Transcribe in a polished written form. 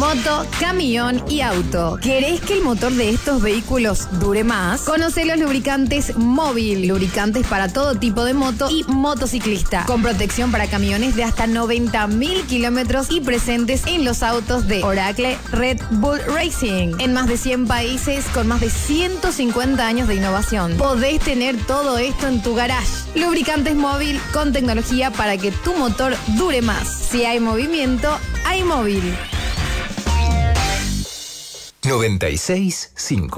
moto, camión y auto. ¿Querés que el motor de estos vehículos dure más? Conoce los lubricantes Móvil, lubricantes para todo tipo de moto y motociclista, con protección para camiones de hasta 90.000 kilómetros y presentes en los autos de Oracle Red Bull Racing, en más de 100 países con más de 150 años de innovación. Podés tener todo esto en tu garage. Lubricantes Móvil con tecnología para que tu motor dure más. Si hay movimiento, hay móvil. 96.5